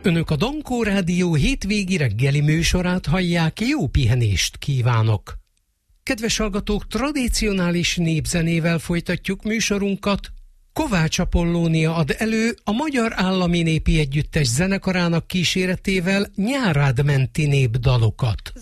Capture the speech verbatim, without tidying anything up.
Önök a Dankó Rádió hétvégi reggeli műsorát hallják, jó pihenést kívánok! Kedves hallgatók, tradicionális népzenével folytatjuk műsorunkat. Kovács Apollónia ad elő a Magyar Állami Népi Együttes zenekarának kíséretével nyárád menti népdalokat.